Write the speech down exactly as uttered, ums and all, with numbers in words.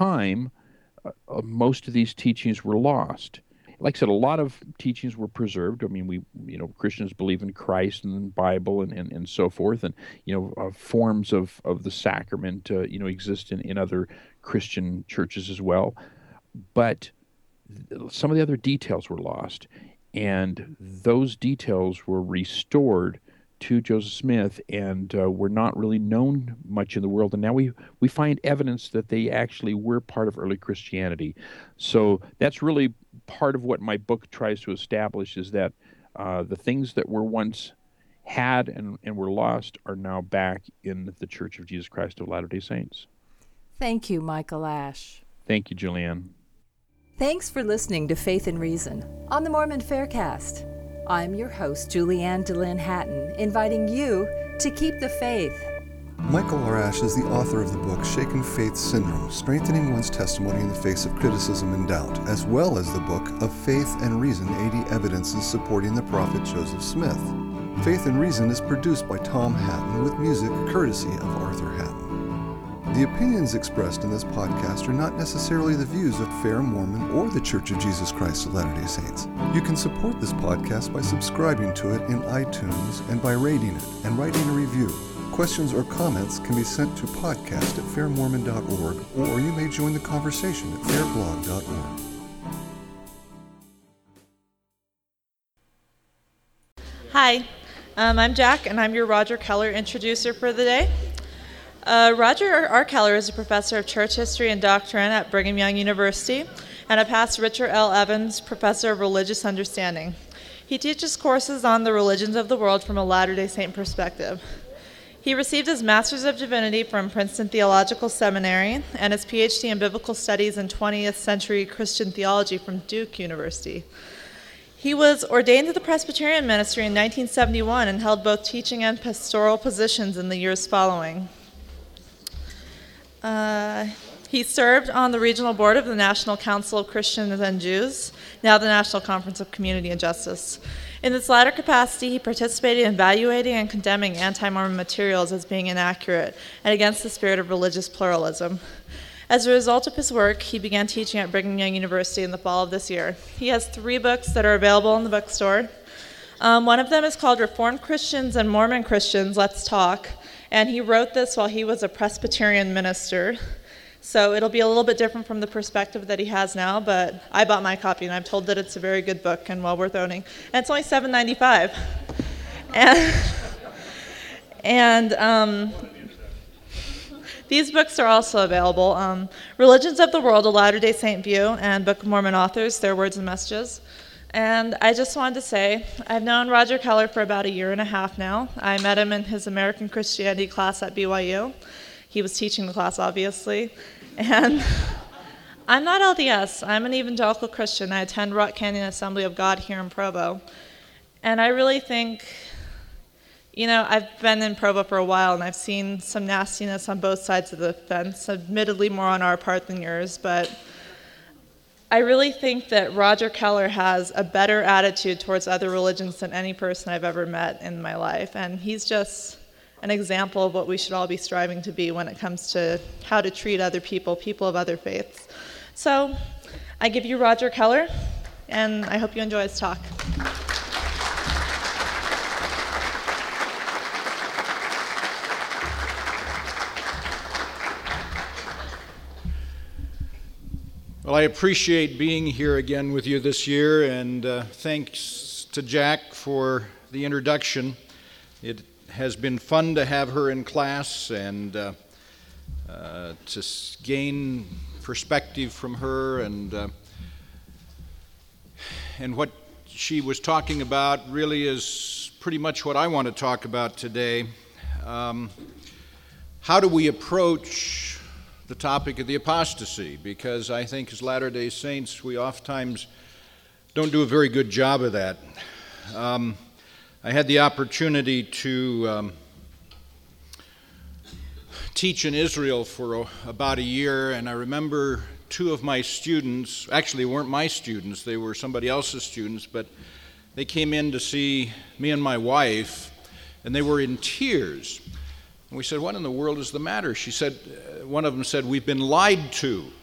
time, uh, uh, most of these teachings were lost. Like I said, a lot of teachings were preserved. I mean, we, you know, Christians believe in Christ and the Bible and, and, and so forth. And, you know, uh, forms of, of the sacrament, uh, you know, exist in, in other Christian churches as well. But th- some of the other details were lost. And those details were restored to Joseph Smith and uh, were not really known much in the world. And now we, we find evidence that they actually were part of early Christianity. So that's really part of what my book tries to establish, is that uh, the things that were once had and, and were lost are now back in the Church of Jesus Christ of Latter-day Saints. Thank you, Michael Ash. Thank you, Julianne. Thanks for listening to Faith and Reason on the Mormon Faircast. I'm your host, Julianne DeLynn Hatton, inviting you to keep the faith. Michael R. Ash is the author of the book Shaken Faith Syndrome, Strengthening One's Testimony in the Face of Criticism and Doubt, as well as the book Of Faith and Reason, eighty Evidences Supporting the Prophet Joseph Smith. Faith and Reason is produced by Tom Hatton with music courtesy of Arthur Hatton. The opinions expressed in this podcast are not necessarily the views of Fair Mormon or the Church of Jesus Christ of Latter-day Saints. You can support this podcast by subscribing to it in iTunes and by rating it and writing a review. Questions or comments can be sent to podcast at fair mormon dot org, or you may join the conversation at fair blog dot org. Hi, um, I'm Jack, and I'm your Roger Keller introducer for the day. Uh, Roger R. Keller is a professor of church history and doctrine at Brigham Young University and a past Richard L. Evans Professor of Religious Understanding. He teaches courses on the religions of the world from a Latter-day Saint perspective. He received his Master's of Divinity from Princeton Theological Seminary and his P H D in Biblical Studies in twentieth century Christian Theology from Duke University. He was ordained to the Presbyterian ministry in nineteen seventy-one and held both teaching and pastoral positions in the years following. Uh, he served on the regional board of the National Council of Christians and Jews, now the National Conference of Community and Justice. In this latter capacity, he participated in evaluating and condemning anti-Mormon materials as being inaccurate and against the spirit of religious pluralism. As a result of his work, he began teaching at Brigham Young University in the fall of this year. He has three books that are available in the bookstore. Um, one of them is called Reformed Christians and Mormon Christians, Let's Talk. And he wrote this while he was a Presbyterian minister. So it'll be a little bit different from the perspective that he has now, but I bought my copy, and I'm told that it's a very good book and well worth owning. And it's only seven dollars and ninety-five cents. And, and um, these books are also available. Um, Religions of the World, A Latter-day Saint View, and Book of Mormon Authors, Their Words and Messages. And I just wanted to say, I've known Roger Keller for about a year and a half now. I met him in his American Christianity class at B Y U. He was teaching the class, obviously. And I'm not L D S. I'm an evangelical Christian. I attend Rock Canyon Assembly of God here in Provo. And I really think, you know, I've been in Provo for a while, and I've seen some nastiness on both sides of the fence, admittedly more on our part than yours, but I really think that Roger Keller has a better attitude towards other religions than any person I've ever met in my life. And he's just an example of what we should all be striving to be when it comes to how to treat other people, people of other faiths. So I give you Roger Keller, and I hope you enjoy his talk. Well, I appreciate being here again with you this year, and uh, thanks to Jack for the introduction. It has been fun to have her in class and uh, uh, to gain perspective from her, and uh, and what she was talking about really is pretty much what I want to talk about today. Um, how do we approach the topic of the apostasy? Because I think as Latter-day Saints, we oftentimes don't do a very good job of that. Um, I had the opportunity to um, teach in Israel for a, about a year, and I remember two of my students, actually weren't my students, they were somebody else's students, but they came in to see me and my wife, and they were in tears. And we said, "What in the world is the matter?" She said, uh, one of them said, "We've been lied to."